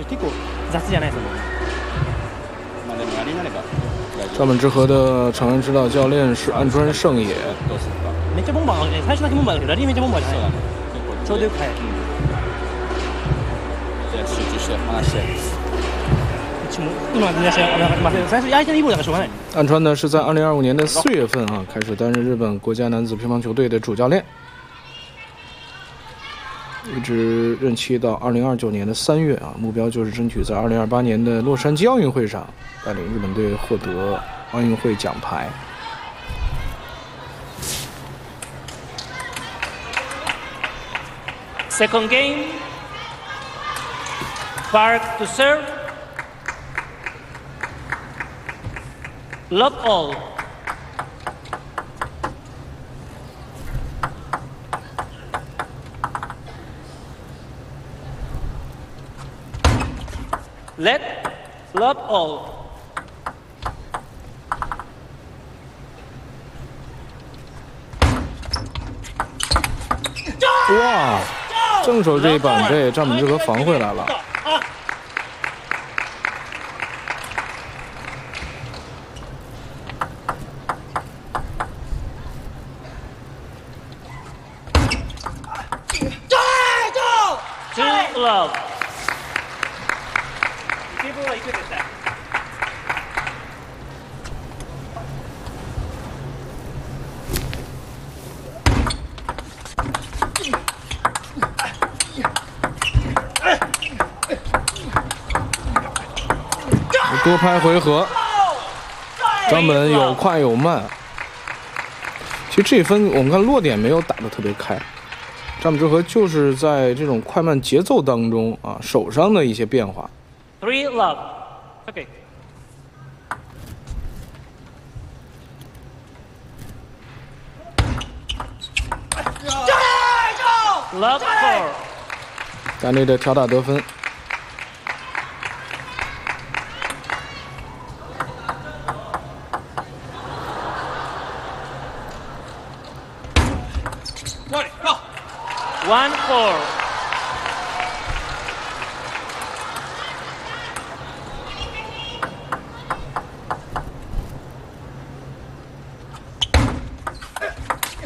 結構雑じゃないですもん。 张本智和的成人指导教練是安川胜也。 めっちゃボンバー、最初だけボンバーだけどラリーめっちゃボンバーじゃない。ちょうどよく早い。 集中して話して。 今出しません。最初相手の一步だからしょうがない。 安川呢是在2025年的4月份开始担任日本国家男子乒乓球队的主教练，一直任期到2029年的3月目标就是争取在2028年的洛杉矶奥运会上带领日本队获得奥运会奖牌。 Second game, Park to serve, love all. Let love all. 哇！正手这一板被张本智和防回来了。 Two love. 多拍回合，张本有快有慢。其实这一分我们看落点没有打得特别开，张本智和就是在这种快慢节奏当中手上的一些变化。 Three love. Okay. Love four. 大内的挑打得分。 1-4.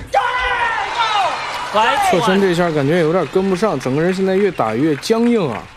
侧身这下感觉有点跟不上，整个人现在越打越僵硬啊。